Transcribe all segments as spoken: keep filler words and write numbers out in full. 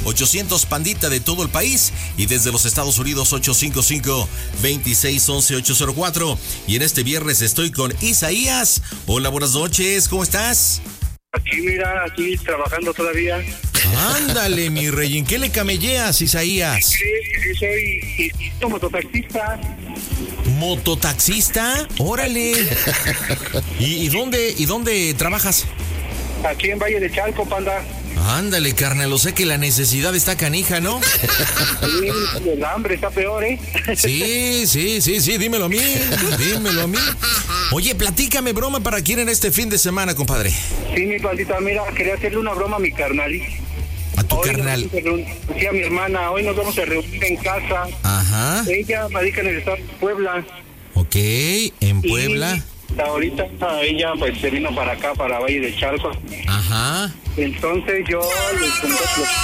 ochocientos Pandita de todo el país y desde los Estados Unidos ocho cinco cinco, dos seis uno uno, ocho cero cuatro. Y en este viernes estoy con Isaías. Hola, buenas noches, ¿cómo estás? Aquí, mira, aquí trabajando todavía. Ándale, mi rey, ¿en qué le camelleas, Isaías? Sí, sí, soy, soy mototaxista. ¿Mototaxista? Órale. ¿Y, y dónde, y dónde trabajas? Aquí en Valle de Chalco, panda. Ándale, carnal, lo sé que la necesidad está canija, ¿no? Sí, el hambre está peor, ¿eh? Sí, sí, sí, sí, dímelo a mí, dímelo a mí. Oye, platícame broma para quién en este fin de semana, compadre. Sí, mi pandita, mira, quería hacerle una broma a mi carnal. A tu hoy carnal. Sí, a mi hermana, hoy nos vamos a reunir en casa. Ajá. Ella radica en el estado de Puebla. Ok, en Puebla. Y ahorita ella pues se vino para acá, para Valle de Chalco. Ajá. Entonces yo les conté.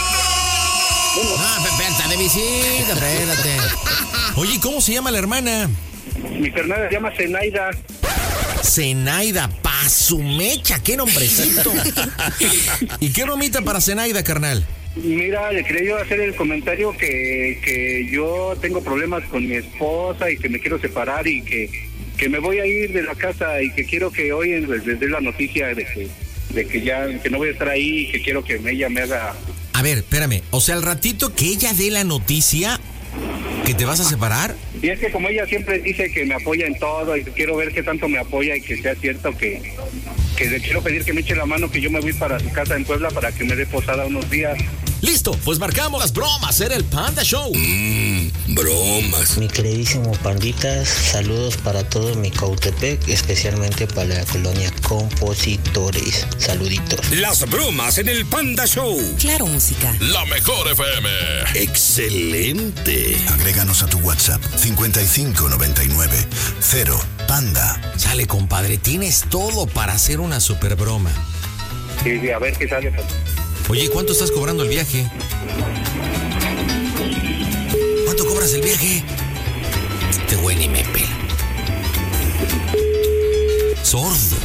Ah, espérate, de visita, espérate. Oye, ¿cómo se llama la hermana? Mi carnal se llama Zenaida. Zenaida, pa' su mecha, qué nombrecito. ¿Y qué bromita para Zenaida, carnal? Mira, le quería yo hacer el comentario que, que yo tengo problemas con mi esposa y que me quiero separar y que, que me voy a ir de la casa y que quiero que hoy les dé la noticia de que, de que ya que no voy a estar ahí y que quiero que ella me haga... A ver, espérame, o sea, al ratito que ella dé la noticia que te vas a separar. Y es que como ella siempre dice que me apoya en todo y quiero ver qué tanto me apoya y que sea cierto que, que le quiero pedir que me eche la mano, que yo me voy para su casa en Puebla para que me dé posada unos días. Listo, pues marcamos las bromas, era el Panda Show. Mmm, bromas. Mi queridísimo Panditas, saludos para todo mi Cautepec, especialmente para la colonia Compositores. Saluditos. Las bromas en el Panda Show. Claro, música. La mejor F M. Excelente. Agréganos a tu WhatsApp cincuenta y cinco noventa y nueve cero Panda. Sale, compadre, tienes todo para hacer una super broma. Sí, sí, a ver qué sale. Oye, ¿cuánto estás cobrando el viaje? ¿Cuánto cobras el viaje? Este güey ni me pela. Sordo.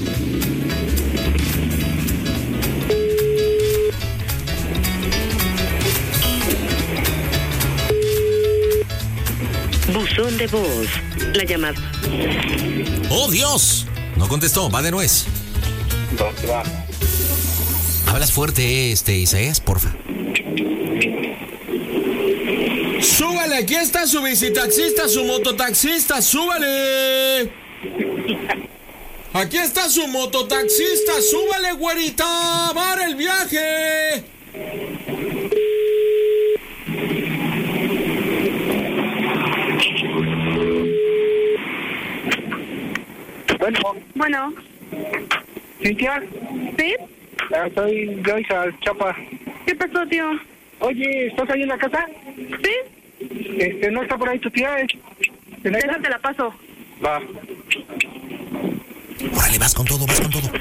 Buzón de voz. La llamada. ¡Oh, Dios! No contestó, va de nuez. ¿Dónde va? Hablas fuerte, este, Isaías, porfa. ¡Súbale! Aquí está su bicitaxista, su mototaxista, ¡súbale! Aquí está su mototaxista, ¡súbale, güerita! ¡Para el viaje! Bueno. Bueno. ¿Cintia? ¿Sí? Ah, soy Joyce Chapa. ¿Qué pasó, tío? Oye, ¿estás ahí en la casa? ¿Sí? Este, ¿no está por ahí tu tía? ¿Eh? Déjate la paso. Va. Órale, vas con todo, vas con todo.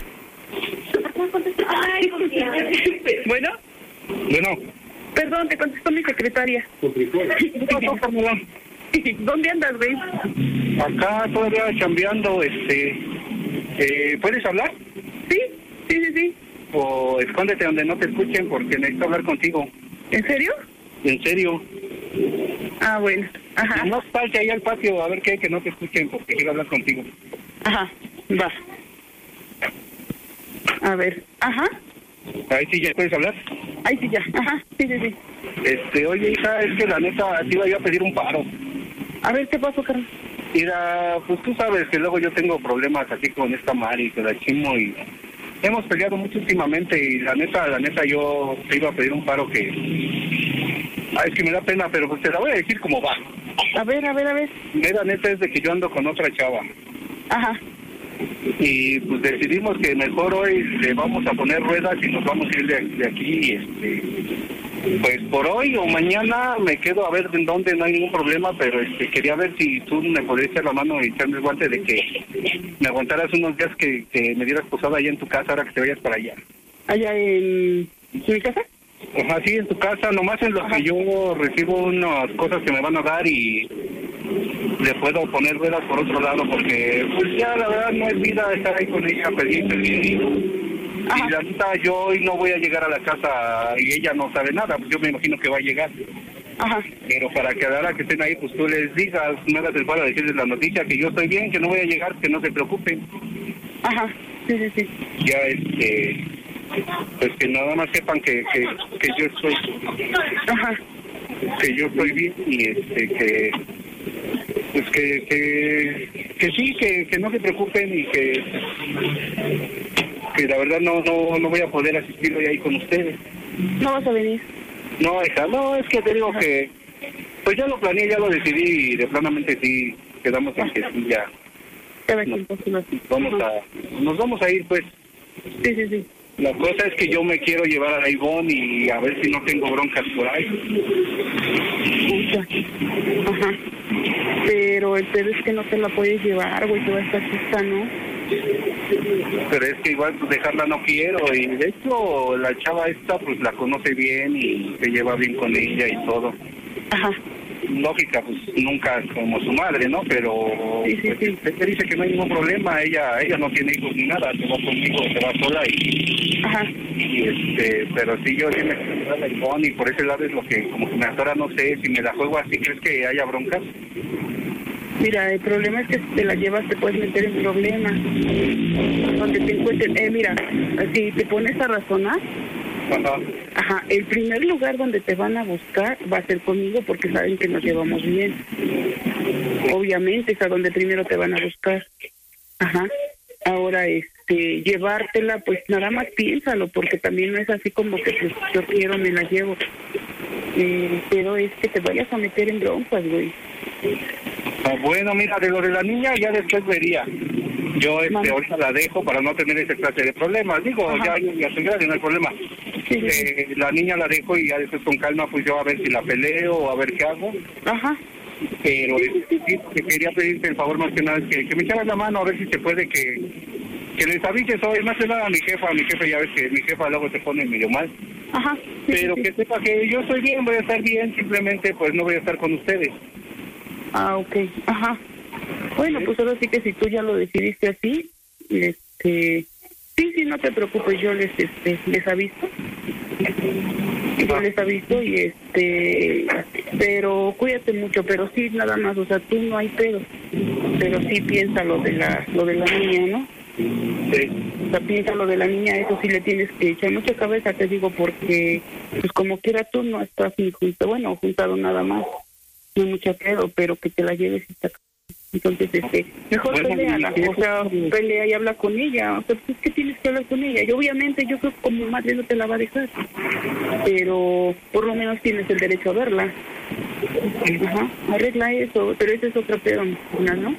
Ay, bueno. Bueno. Perdón, te contestó mi secretaria. ¿Qué pasó, Carmela? ¿Dónde andas, güey? Acá todavía chambeando, este... Eh, ¿puedes hablar? Sí, sí, sí, sí. O escóndete donde no te escuchen porque necesito hablar contigo. ¿En serio? En serio. Ah, bueno. Ajá. No salte ahí al patio a ver qué, que no te escuchen porque quiero hablar contigo. Ajá, va. A ver, ajá. Ahí sí ya puedes hablar. Ahí sí ya, ajá, sí, sí, sí. Este, oye, hija, es que la neta te iba yo a pedir un paro. A ver, ¿qué pasó, Carlos? Mira, pues tú sabes que luego yo tengo problemas aquí con esta Mari, que la chimo y hemos peleado mucho últimamente y la neta, la neta yo te iba a pedir un paro que... Ay, es que me da pena, pero pues te la voy a decir cómo va. A ver, a ver, a ver. Mira, neta es de que yo ando con otra chava. Ajá. Y pues decidimos que mejor hoy le vamos a poner ruedas y nos vamos a ir de, de aquí, este... Pues por hoy o mañana me quedo a ver en dónde, no hay ningún problema, pero este quería ver si tú me podrías echar la mano y echarme el guante de que me aguantaras unos días que, que me dieras posada allá en tu casa ahora que te vayas para allá. ¿Allá en, en mi casa? Ajá, sí, en tu casa, nomás en lo Ajá. que yo recibo unas cosas que me van a dar y le puedo poner ruedas por otro lado, porque pues ya la verdad no es vida estar ahí con ella, pedir, pedir. Y la neta, yo hoy no voy a llegar a la casa y ella no sabe nada, pues yo me imagino que va a llegar. Ajá. Pero para que a la hora que estén ahí, pues tú les digas, me hagas el favor de decirles la noticia, que yo estoy bien, que no voy a llegar, que no se preocupen. Ajá, sí, sí, sí. Ya, este, pues que nada más sepan que, que, que yo estoy, Ajá. que yo estoy bien y este, que, pues que, que, que sí, que, que no se preocupen y que, que la verdad no, no, no voy a poder asistir hoy ahí con ustedes. No vas a venir. No, hija, no, es que te digo que, pues ya lo planeé, ya lo decidí y de planamente sí, quedamos en que sí, ya. Cada Nos, quien por su lado. vamos a, nos vamos a ir, pues. Sí, sí, sí. La cosa es que yo me quiero llevar a Ivonne y a ver si no tengo broncas por ahí. Pucha. Ajá. Pero el pedo es que no te la puedes llevar, güey, te va a estar chista, ¿no? Pero es que igual pues dejarla no quiero y de hecho la chava esta pues la conoce bien y se lleva bien con ella y todo. Ajá. Lógica, pues nunca como su madre, ¿no? Pero sí, sí, sí. Pues, ella dice que no hay ningún problema, ella ella no tiene hijos ni nada, se va conmigo, se va sola y, Ajá. y este, pero sí yo sí me quiero llevar la Ivonne y por ese lado es lo que como que me atora, no sé, si me la juego así, ¿crees que haya broncas? Mira, el problema es que si te la llevas te puedes meter en problemas. Donde te encuentres, eh, mira, si te pones a razonar, Ajá. ajá, el primer lugar donde te van a buscar va a ser conmigo porque saben que nos llevamos bien. Obviamente es a donde primero te van a buscar. Ajá. Ahora, este, llevártela, pues nada más piénsalo, porque también no es así como que pues yo quiero, me la llevo. Eh, pero es que te vayas a meter en broncas, güey. Ah, bueno, mira, de lo de la niña ya después vería. Yo este, Mami. ahorita la dejo para no tener esa clase de problemas. Digo, Ajá. ya, ya estoy grande, no hay problema. Sí, sí, sí. Eh, la niña la dejo y ya después con calma pues yo a ver si la peleo o a ver qué hago. Ajá. Pero este, sí, que quería pedirte el favor más que nada, es que, que me echaras la mano a ver si se puede que, que les avises hoy, más que nada a mi jefa, a mi jefa ya ves que mi jefa luego se pone medio mal. Ajá. Sí, Pero sí, sí. que sepa que yo estoy bien, voy a estar bien, simplemente pues no voy a estar con ustedes. Ah, ok. Ajá. Bueno, pues ahora sí que si tú ya lo decidiste así, este, sí, sí, no te preocupes, yo les, este, les aviso. Yo les aviso y este, pero cuídate mucho, pero sí, nada más, o sea, tú no hay pedo, pero sí piensa lo de la, lo de la niña, ¿no? Sí. O sea, piensa lo de la niña, eso sí le tienes que echar mucha cabeza, te digo, porque, pues como quiera tú no estás ni junto, bueno, juntado nada más, no hay mucha pedo, pero que te la lleves y está. Entonces, este, mejor Bueno, peleala, y- o sea, pelea y habla con ella, o sea, pues es que tienes que hablar con ella, y obviamente yo creo que como madre no te la va a dejar, pero por lo menos tienes el derecho a verla. Ajá, arregla eso, pero ese es otro pedo, ¿no?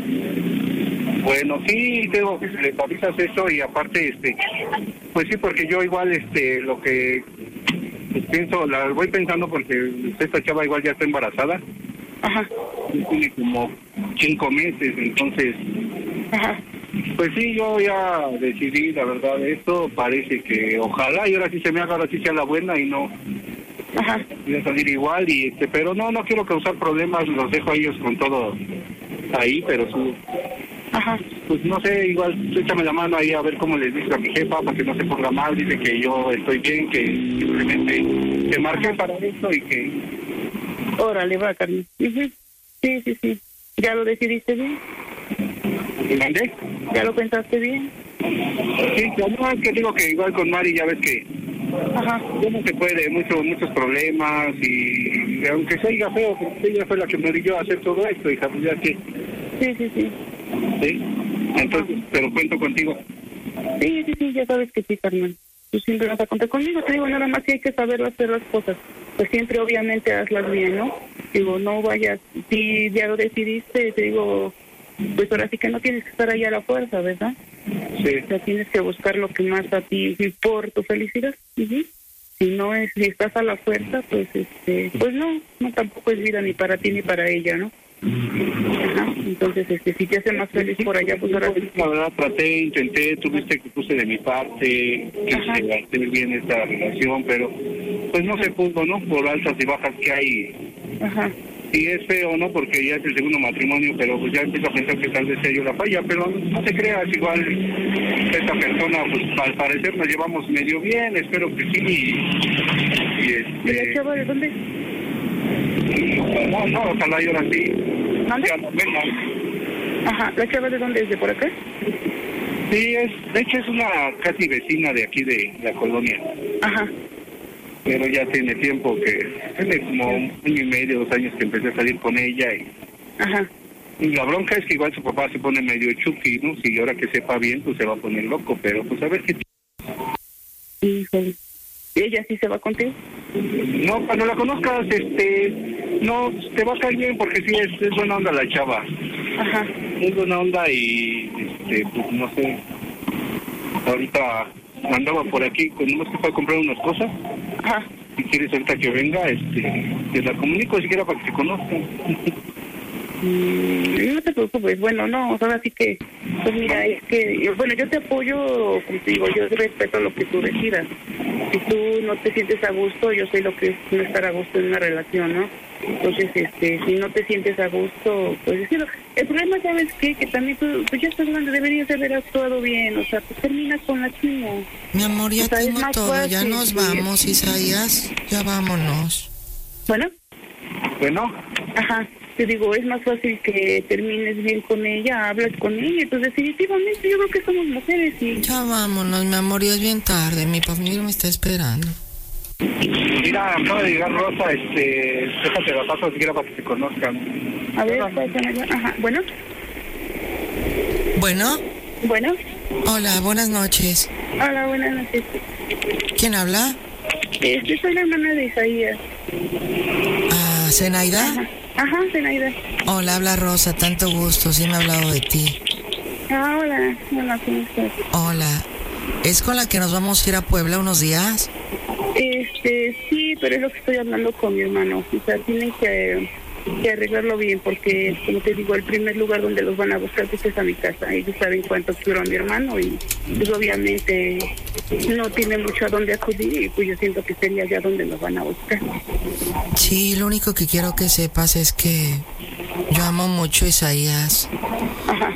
Bueno, sí, tengo, les avisas eso y aparte, este, pues sí, porque yo igual, este, lo que pienso, la voy pensando porque esta chava igual ya está embarazada. Ajá, Tiene como cinco meses, entonces, ajá, pues sí, yo ya decidí, la verdad, esto parece que ojalá y ahora sí se me haga, ahora sí sea la buena y no ajá, voy a salir igual, y este, pero no, no quiero causar problemas, los dejo a ellos con todo ahí, pero sí, ajá. pues no sé, igual échame la mano ahí a ver cómo les dice a mi jefa para que no se ponga mal, dice que yo estoy bien, que simplemente te marqué para esto y que... Órale, va, Carmen. Ujú. Sí, sí, sí. ¿Ya lo decidiste bien? ¿Mandé? ¿Ya lo pensaste bien? Sí, yo no, es que digo que igual con Mari ya ves que Ajá, ya no se puede, mucho, muchos problemas y, y aunque se oiga feo, porque ella fue la que me orilló a hacer todo esto, hija, pues ya que, sí, sí, sí. sí, entonces, pero cuento contigo. Sí, sí, sí, ya sabes que sí, Carmen. Tú siempre vas a contar conmigo. Te digo, nada más que hay que saber hacer las cosas. Pues siempre, obviamente, hazlas bien, ¿no? Digo, no vayas. Si ya lo decidiste, te digo, pues ahora sí que no tienes que estar ahí a la fuerza, ¿verdad? Sí. O sea, tienes que buscar lo que más a ti por tu felicidad. Ujú. Si no es, si estás a la fuerza, pues, este, pues no, no tampoco es vida ni para ti ni para ella, ¿no? Ajá. Entonces, este, si te hace más feliz por allá, pues ahora sí. La verdad, traté, intenté, tuviste que puse de mi parte, Ajá. quise hacer bien esta relación, pero pues no se pudo, ¿no? Por altas y bajas que hay. Ajá. Y es feo, ¿no? Porque ya es el segundo matrimonio, pero pues ya empiezo a pensar que tal vez sea yo la falla, pero no te creas, igual esta persona, pues al parecer nos llevamos medio bien, espero que sí. Y, y este... ¿Y la chava de dónde? No, no, ojalá y ahora sí. ¿Dónde? Ya no venga. Ajá, ¿la chava de dónde es? ¿De por acá? Sí, es, de hecho es una casi vecina de aquí de la colonia. Ajá. Pero ya tiene tiempo que, tiene como un año y medio, dos años que empecé a salir con ella y... Ajá. Y la bronca es que igual su papá se pone medio chuki, ¿no? Si ahora que sepa bien, pues se va a poner loco, pero pues a ver qué... Híjole. ¿Y ella sí se va contigo? No, cuando la conozcas, este... No, te va a caer bien porque sí, es, es buena onda la chava. Ajá. Es buena onda y, este, pues no sé... Ahorita andaba por aquí, con unos que fue a comprar unas cosas. Ajá. Si quieres ahorita que venga, este... Te la comunico siquiera para que se conozcan. Mm, no te preocupes, bueno, no, ahora sí que, pues mira, es que, bueno, yo te apoyo, como te digo, yo respeto lo que tú decidas. Si tú no te sientes a gusto, yo sé lo que es no estar a gusto en una relación, ¿no? Entonces, este, si no te sientes a gusto, pues decirlo. El problema, ¿sabes qué? Que también tú, pues ya estás grande, deberías haber actuado bien, o sea, pues termina con la chino. Mi amor, ya O sea, es tengo más todo, fácil, ya nos sí. vamos, Isaías, ya vámonos. Bueno, Bueno, ajá. Te digo, es más fácil que termines bien con ella, hablas con ella, pues definitivamente yo creo que somos mujeres y... Ya vámonos, mi amor, ya es bien tarde, mi familia me está esperando. mira, acaba de llegar Rosa, este... Déjate la paso siquiera para que se conozcan. A ver, pásamela. Ajá, bueno, Bueno, bueno, hola, buenas noches. hola, buenas noches. ¿Quién habla? Este, soy la hermana de Isaías. Ah, ¿Zenaida? Ajá, ajá, Zenaida. Hola, habla Rosa, tanto gusto, sí me ha hablado de ti. Ah, hola, hola, ¿cómo estás? Hola, ¿es con la que nos vamos a ir a Puebla unos días? Este, sí, pero es lo que estoy hablando con mi hermano. O sea, tienen que, que arreglarlo bien porque, como te digo, el primer lugar donde los van a buscar pues, es a mi casa. Ellos saben cuánto quiero a mi hermano y pues obviamente no tiene mucho a dónde acudir y pues yo siento que sería allá donde nos van a buscar. Sí, lo único que quiero que sepas es que yo amo mucho a Isaías. Ajá.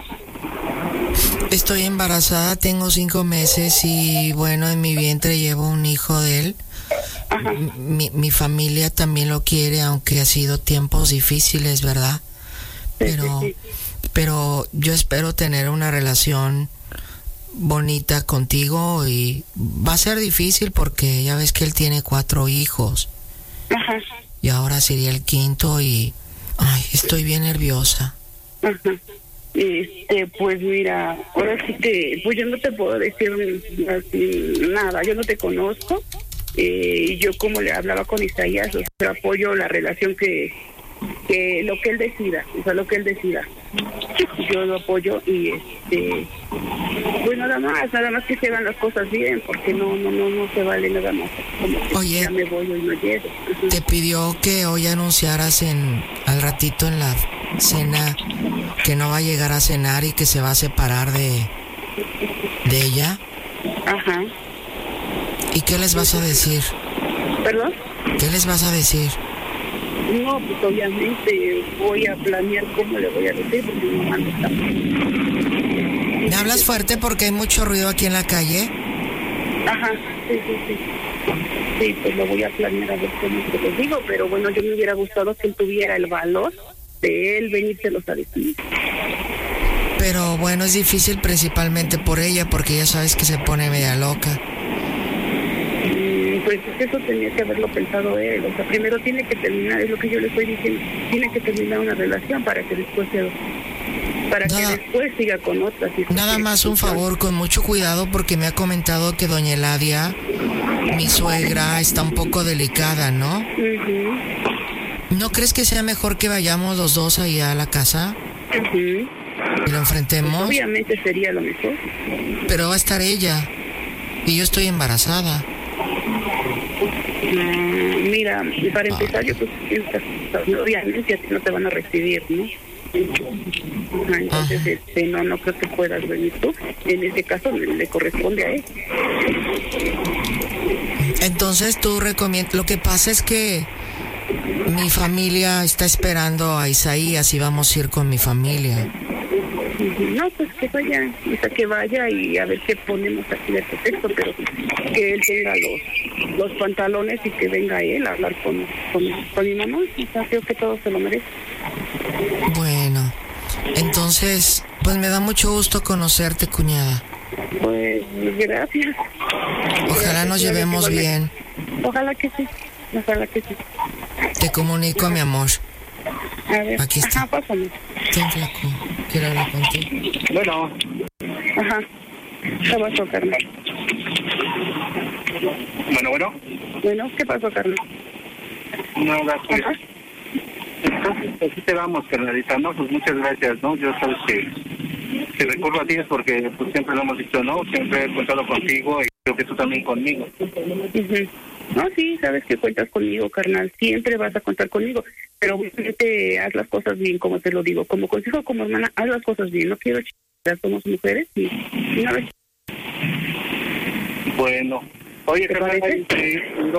Estoy embarazada, tengo cinco meses y bueno, en mi vientre llevo un hijo de él. Ajá. Mi, mi familia también lo quiere, aunque ha sido tiempos difíciles, ¿verdad? Pero, Sí, sí, sí. pero yo espero tener una relación bonita contigo y va a ser difícil porque ya ves que él tiene cuatro hijos Ajá. y ahora sería el quinto y ay, estoy bien nerviosa. Ajá. Este, pues mira, ahora sí que, pues yo no te puedo decir así, nada, yo no te conozco, eh, y yo como le hablaba con Isaías, o sea, apoyo la relación que, que lo que él decida, o sea, lo que él decida, yo lo apoyo y este, pues nada más, nada más que se hagan las cosas bien, porque no, no, no, no se vale nada más, como que Oye, ya me voy y no llego. Ajá. te pidió que hoy anunciaras en al ratito en la cena que no va a llegar a cenar y que se va a separar de de ella. Ajá. ¿Y qué les vas a decir? ¿Perdón? ¿Qué les vas a decir? No, pues obviamente voy a planear cómo le voy a decir porque mi mamá no está. ¿Me hablas fuerte porque hay mucho ruido aquí en la calle? Ajá, sí, sí, sí. Sí, pues lo voy a planear a ver cómo te lo digo, pero bueno, yo me hubiera gustado que él tuviera el valor de él venírselos a decir. Pero bueno, es difícil principalmente por ella porque ya sabes que se pone media loca. Mm, Pues eso tenía que haberlo pensado él. O sea, primero tiene que terminar, es lo que yo le estoy diciendo, tiene que terminar una relación para que después se, para Nada- que después siga con otras. Y Nada más un favor, con mucho cuidado porque me ha comentado que doña Eladia, mi suegra, está un poco delicada, ¿no? Ujú, ¿No crees que sea mejor que vayamos los dos ahí a la casa ujú. y lo Pues enfrentemos? obviamente sería lo mejor. Pero va a estar ella y yo estoy embarazada. Mm, mira, para empezar, yo pues obviamente a ti no te van a recibir, ¿no? Ajá, entonces, Ajá. este, no, no creo que puedas venir tú. En ese caso le, le corresponde a él. Entonces tú recomiendas, lo que pasa es que Mi familia está esperando a Isaías y vamos a ir con mi familia. No, pues que vaya, o sea, que vaya y a ver qué ponemos aquí de pretexto, pero que él tenga los, los pantalones y que venga él a hablar con, con, con mi mamá. O sea, creo que todo se lo merece. Bueno, entonces, pues me da mucho gusto conocerte, cuñada. Pues, gracias. Ojalá Gracias, nos llevemos bien. Ojalá que sí, ojalá que sí. Te comunico, mi amor. A ver, Aquí está. Ajá, pásame. Ten, flaco. Quiero hablar contigo. Bueno, Ajá. ¿Qué pasó, carnal? bueno, bueno. Bueno, ¿qué pasó, carnal? Nada, pues. Ajá. Entonces, así te vamos, carnalita, ¿no? Pues muchas gracias, ¿no? Yo sabes que, que recurro a ti es porque pues siempre lo hemos dicho, ¿no? Siempre he contado contigo y creo que tú también conmigo. Uh-huh. No, sí, sabes que cuentas conmigo, carnal. Siempre vas a contar conmigo. Pero obviamente haz las cosas bien, como te lo digo. Como consejo, como hermana, haz las cosas bien. No quiero chingar, somos mujeres y, y no las... Bueno. Oye, ¿Te carnal, parece? este,